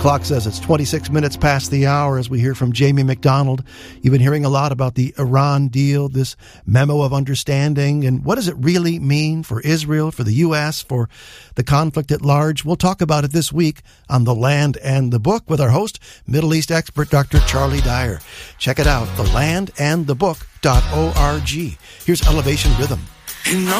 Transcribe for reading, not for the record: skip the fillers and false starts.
clock says it's 26 minutes past the hour as we hear from Jamie McDonald. You've been hearing a lot about the Iran deal, this memo of understanding, and what does it really mean for Israel, for the U.S., for the conflict at large? We'll talk about it this week on The Land and the Book with our host, Middle East expert Dr. Charlie Dyer. Check it out, thelandandthebook.org. Here's Elevation Rhythm.